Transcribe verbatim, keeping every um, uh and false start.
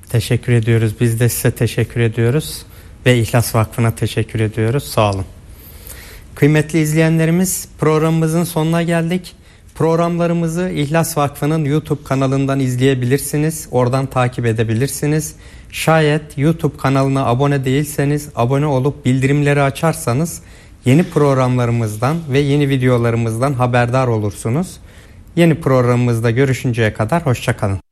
Teşekkür ediyoruz. Biz de size teşekkür ediyoruz. Ve İhlas Vakfı'na teşekkür ediyoruz. Sağ olun. Kıymetli izleyenlerimiz, programımızın sonuna geldik. Programlarımızı İhlas Vakfı'nın YouTube kanalından izleyebilirsiniz. Oradan takip edebilirsiniz. Şayet YouTube kanalına abone değilseniz, abone olup bildirimleri açarsanız yeni programlarımızdan ve yeni videolarımızdan haberdar olursunuz. Yeni programımızda görüşünceye kadar hoşça kalın.